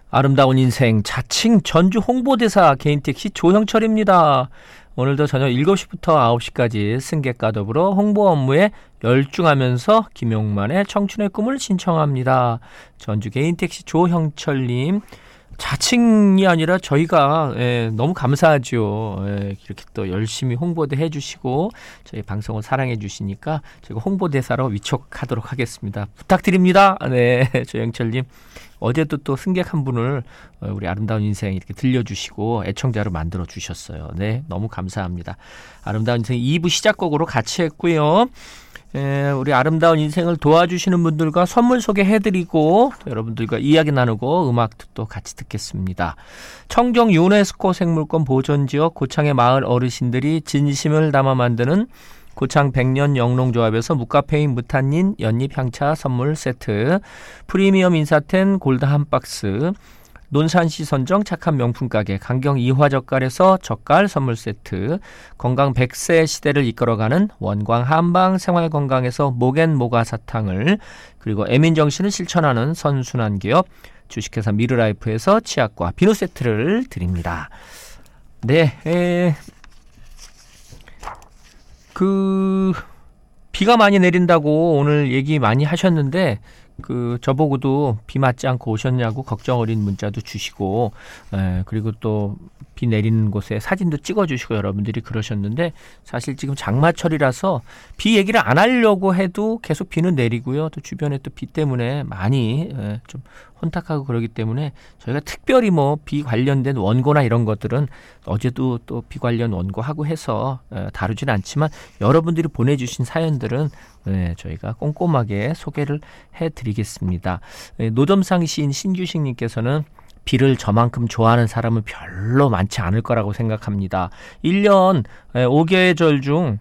아름다운 인생 자칭 전주 홍보대사 개인택시 조형철입니다. 오늘도 저녁 7시부터 9시까지 승객과 더불어 홍보 업무에 열중하면서 김용만의 청춘의 꿈을 신청합니다. 전주 개인택시 조형철님, 자칭이 아니라 저희가 너무 감사하죠. 이렇게 또 열심히 홍보도 해주시고 저희 방송을 사랑해 주시니까 제가 홍보대사로 위촉하도록 하겠습니다. 부탁드립니다. 네, 조형철님. 어제도 또 승객 한 분을 우리 아름다운 인생 이렇게 들려주시고 애청자로 만들어 주셨어요. 네, 너무 감사합니다. 아름다운 인생 2부 시작곡으로 같이 했고요. 우리 아름다운 인생을 도와주시는 분들과 선물 소개해드리고 여러분들과 이야기 나누고 음악도 또 같이 듣겠습니다. 청정 유네스코 생물권 보존지역 고창의 마을 어르신들이 진심을 담아 만드는 고창 백년 영농조합에서 무카페인 무탄닌 연잎 향차 선물 세트, 프리미엄 인사텐 골드 한 박스, 논산시 선정 착한 명품 가게 강경 이화젓갈에서 젓갈 선물 세트, 건강 100세 시대를 이끌어가는 원광 한방 생활건강에서 목앤 모가 사탕을, 그리고 애민정신을 실천하는 선순환 기업 주식회사 미르라이프에서 치약과 비누 세트를 드립니다. 네, 비가 많이 내린다고 오늘 얘기 많이 하셨는데 저보고도 비 맞지 않고 오셨냐고 걱정 어린 문자도 주시고, 그리고 또 비 내리는 곳에 사진도 찍어주시고 여러분들이 그러셨는데, 사실 지금 장마철이라서 비 얘기를 안 하려고 해도 계속 비는 내리고요. 또 주변에 또 비 때문에 많이 좀 혼탁하고 그러기 때문에 저희가 특별히 비 관련된 원고나 이런 것들은 어제도 또 비 관련 원고하고 해서 다루지는 않지만, 여러분들이 보내주신 사연들은 저희가 꼼꼼하게 소개를 해드리겠습니다. 노점상 시인 신규식님께서는 비를 저만큼 좋아하는 사람은 별로 많지 않을 거라고 생각합니다. 1년 5계절 중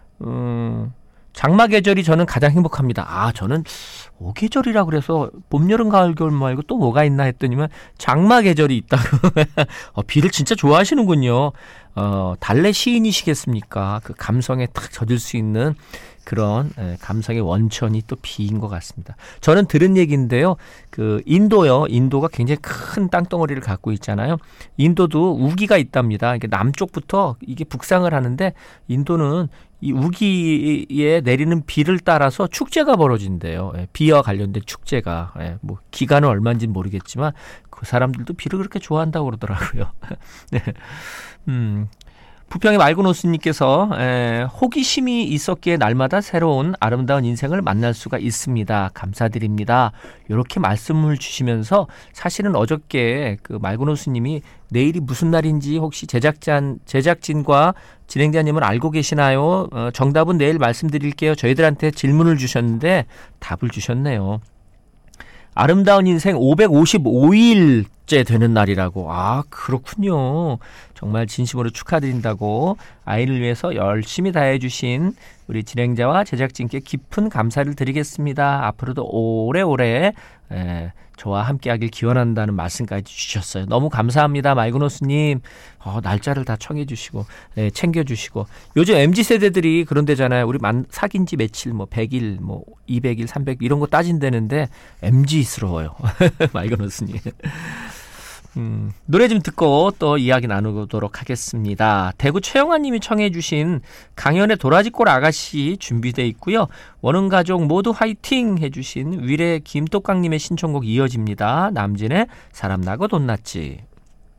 장마 계절이 저는 가장 행복합니다. 저는 5계절이라 그래서 봄, 여름, 가을, 겨울 말고 또 뭐가 있나 했더니만 장마 계절이 있다고. 비를 진짜 좋아하시는군요. 달래 시인이시겠습니까? 그 감성에 탁 젖을 수 있는 그런 감성의 원천이 또 비인 것 같습니다. 저는 들은 얘기인데요. 인도가 굉장히 큰 땅덩어리를 갖고 있잖아요. 인도도 우기가 있답니다. 이게 남쪽부터 이게 북상을 하는데, 인도는 이 우기에 내리는 비를 따라서 축제가 벌어진대요. 비와 관련된 축제가. 기간은 얼마인지는 모르겠지만 그 사람들도 비를 그렇게 좋아한다고 그러더라고요. 네. 부평의 맑은호수님께서 호기심이 있었기에 날마다 새로운 아름다운 인생을 만날 수가 있습니다. 감사드립니다. 이렇게 말씀을 주시면서, 사실은 어저께 맑은호수님이 내일이 무슨 날인지 혹시 제작진과 진행자님은 알고 계시나요? 정답은 내일 말씀드릴게요. 저희들한테 질문을 주셨는데 답을 주셨네요. 아름다운 인생 555일째 되는 날이라고. 그렇군요. 정말 진심으로 축하드린다고, 아이를 위해서 열심히 다해주신 우리 진행자와 제작진께 깊은 감사를 드리겠습니다. 앞으로도 오래오래 저와 함께하길 기원한다는 말씀까지 주셨어요. 너무 감사합니다. 맑은호수님. 날짜를 다 청해주시고 챙겨주시고. 요즘 MZ세대들이 그런 데잖아요. 우리 사귄 지 며칠, 100일, 200일, 300일 이런 거 따진다는데 MZ스러워요. 맑은호수님. 노래 좀 듣고 또 이야기 나누도록 하겠습니다. 대구 최영아 님이 청해 주신 강연의 도라지꼴 아가씨 준비되어 있고요. 원흥 가족 모두 화이팅 해주신 위례 김똑강 님의 신청곡 이어집니다. 남진의 사람 나고 돈 났지.